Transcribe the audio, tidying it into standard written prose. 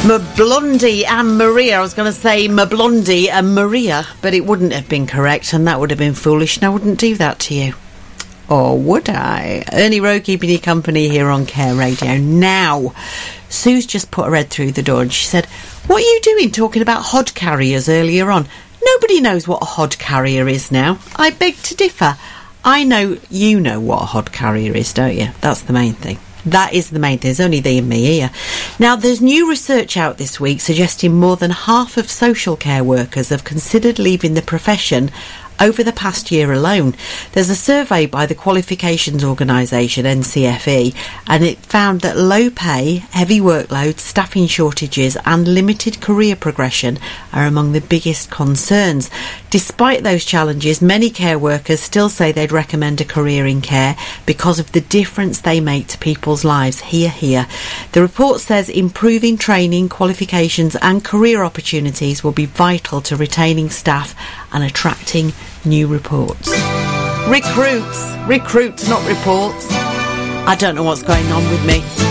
Blondie and Maria. I was going to say Blondie and Maria, but it wouldn't have been correct, and that would have been foolish, and I wouldn't do that to you. Or would I? Ernie Rowe keeping you company here on Care Radio. Now, Sue's just put her head through the door and she said, "What are you doing talking about hod carriers earlier on? Nobody knows what a hod carrier is now." I beg to differ. I know you know what a hod carrier is, don't you? That's the main thing. That is the main thing. There's only thee and me here. Now, there's new research out this week suggesting more than half of social care workers have considered leaving the profession over the past year alone. There's a survey by the qualifications organisation NCFE, and it found that low pay, heavy workload, staffing shortages and limited career progression are among the biggest concerns. Despite those challenges, many care workers still say they'd recommend a career in care because of the difference they make to people's lives. Hear, hear. The report says improving training, qualifications and career opportunities will be vital to retaining staff and attracting new recruits, not reports. I don't know what's going on with me.